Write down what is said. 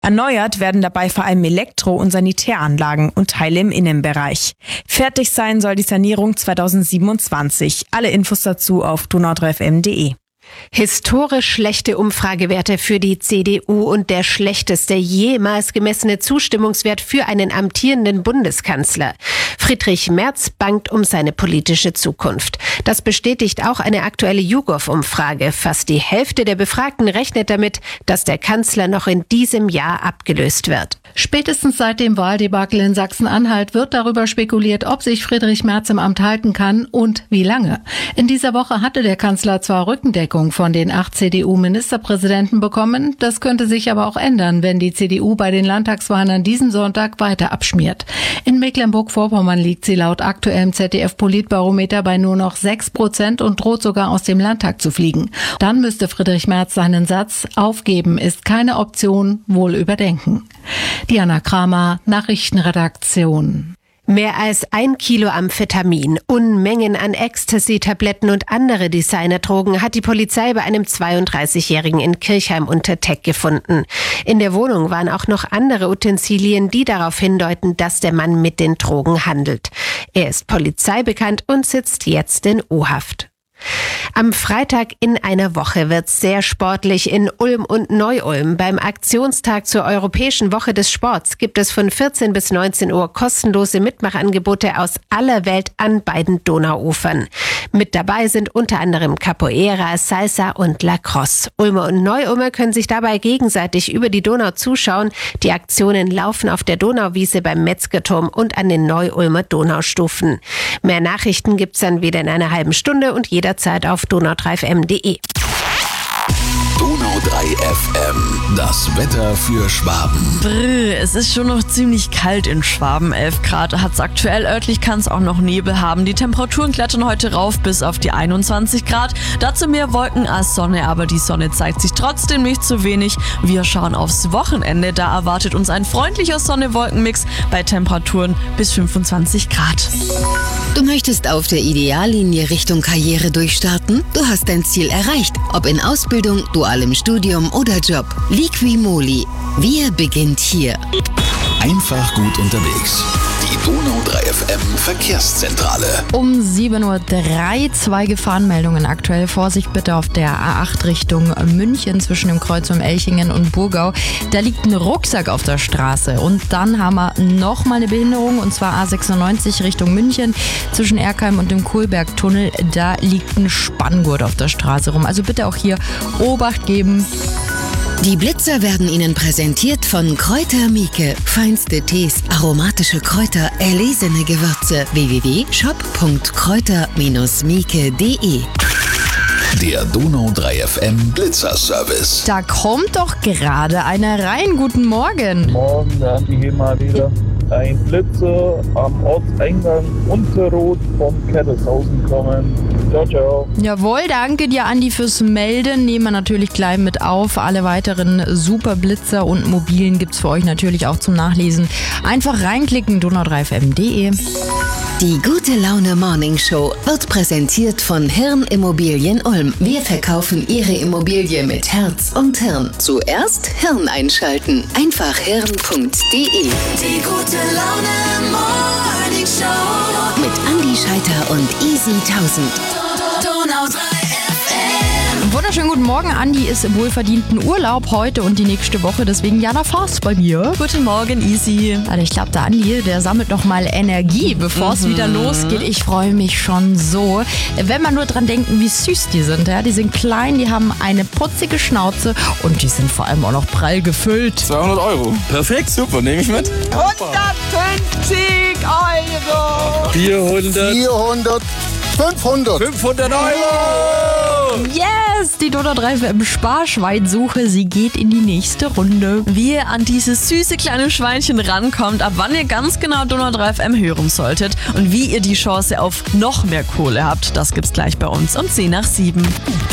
Erneuert werden dabei vor allem Elektro- und Sanitäranlagen und Teile im Innenbereich. Fertig sein soll die Sanierung 2027. Alle Infos dazu auf donau3fm.de. Historisch schlechte Umfragewerte für die CDU und der schlechteste jemals gemessene Zustimmungswert für einen amtierenden Bundeskanzler. Friedrich Merz bangt um seine politische Zukunft. Das bestätigt auch eine aktuelle YouGov-Umfrage. Fast die Hälfte der Befragten rechnet damit, dass der Kanzler noch in diesem Jahr abgelöst wird. Spätestens seit dem Wahldebakel in Sachsen-Anhalt wird darüber spekuliert, ob sich Friedrich Merz im Amt halten kann und wie lange. In dieser Woche hatte der Kanzler zwar Rückendeckung von den 8 CDU-Ministerpräsidenten bekommen, das könnte sich aber auch ändern, wenn die CDU bei den Landtagswahlen an diesem Sonntag weiter abschmiert. In Mecklenburg-Vorpommern liegt sie laut aktuellem ZDF-Politbarometer bei nur noch 6% und droht sogar aus dem Landtag zu fliegen. Dann müsste Friedrich Merz seinen Satz "Aufgeben ist keine Option" wohl überdenken. Diana Kramer, Nachrichtenredaktion. Mehr als 1 Kilo Amphetamin, Unmengen an Ecstasy-Tabletten und andere Designerdrogen hat die Polizei bei einem 32-Jährigen in Kirchheim unter Teck gefunden. In der Wohnung waren auch noch andere Utensilien, die darauf hindeuten, dass der Mann mit den Drogen handelt. Er ist polizeibekannt und sitzt jetzt in U-Haft. Am Freitag in einer Woche wird's sehr sportlich in Ulm und Neu-Ulm. Beim Aktionstag zur Europäischen Woche des Sports gibt es von 14 bis 19 Uhr kostenlose Mitmachangebote aus aller Welt an beiden Donauufern. Mit dabei sind unter anderem Capoeira, Salsa und Lacrosse. Ulmer und Neu-Ulmer können sich dabei gegenseitig über die Donau zuschauen. Die Aktionen laufen auf der Donauwiese beim Metzgerturm und an den Neu-Ulmer Donaustufen. Mehr Nachrichten gibt's dann wieder in einer halben Stunde und jederzeit auf donau3fm.de. Donau 3 FM, das Wetter für Schwaben. Es ist schon noch ziemlich kalt in Schwaben. 11 Grad hat es aktuell. Örtlich kann es auch noch Nebel haben. Die Temperaturen klettern heute rauf bis auf die 21 Grad. Dazu mehr Wolken als Sonne, aber die Sonne zeigt sich trotzdem nicht zu wenig. Wir schauen aufs Wochenende. Da erwartet uns ein freundlicher Sonne-Wolken-Mix bei Temperaturen bis 25 Grad. Du möchtest auf der Ideallinie Richtung Karriere durchstarten? Du hast dein Ziel erreicht, ob in Ausbildung, dualem Studium oder Job. Liqui-Moly. Wir beginnt hier. Einfach gut unterwegs. Die Donau 3 FM Verkehrszentrale. Um 7.03 Uhr 2 Gefahrenmeldungen aktuell. Vorsicht bitte auf der A8 Richtung München zwischen dem Kreuz um Elchingen und Burgau. Da liegt ein Rucksack auf der Straße. Und dann haben wir nochmal eine Behinderung, und zwar A96 Richtung München zwischen Erkheim und dem Kohlbergtunnel. Da liegt ein Spanngurt auf der Straße rum. Also bitte auch hier Obacht geben. Die Blitzer werden Ihnen präsentiert von Kräuter Mieke. Feinste Tees, aromatische Kräuter, erlesene Gewürze. www.shop.kräuter-mieke.de. Der Donau 3 FM Blitzerservice. Da kommt doch gerade einer rein. Guten Morgen. Morgen, der Andi hier mal wieder. Ein Blitzer am Ortseingang Unterrot vom Kettelshausen kommen. Ciao, ciao. Jawohl, danke dir, Andi, fürs Melden. Nehmen wir natürlich gleich mit auf. Alle weiteren Superblitzer und Mobilen gibt's für euch natürlich auch zum Nachlesen. Einfach reinklicken, donau3fm.de. Die Gute Laune Morning Show wird präsentiert von Hirn Immobilien Ulm. Wir verkaufen Ihre Immobilie mit Herz und Hirn. Zuerst Hirn einschalten. Einfach hirn.de. Die Gute Laune Morning Show mit Andi Scheiter und Easy 1000. Donau 3 FM. Wunderschönen guten Morgen. Andi ist im wohlverdienten Urlaub heute und die nächste Woche. Deswegen Jana Forst bei mir. Guten Morgen, Easy. Also ich glaube, der Andi, der sammelt noch mal Energie, bevor es wieder losgeht. Ich freue mich schon so. Wenn man nur dran denken, wie süß die sind. Ja? Die sind klein, die haben eine putzige Schnauze und die sind vor allem auch noch prall gefüllt. 200 €. Perfekt, super, nehme ich mit. 150 €. 400. 500 €. Yes, die Donau 3 FM Sparschweinsuche, sie geht in die nächste Runde. Wie ihr an dieses süße kleine Schweinchen rankommt, ab wann ihr ganz genau Donau 3 FM hören solltet und wie ihr die Chance auf noch mehr Kohle habt, das gibt's gleich bei uns um 6:10.